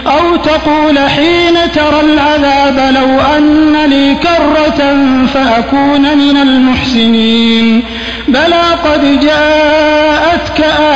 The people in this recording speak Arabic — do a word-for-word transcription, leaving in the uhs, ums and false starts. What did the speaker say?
أو تقول حين ترى العذاب لو أن لي كرة فأكون من المحسنين بلى قد جاءتك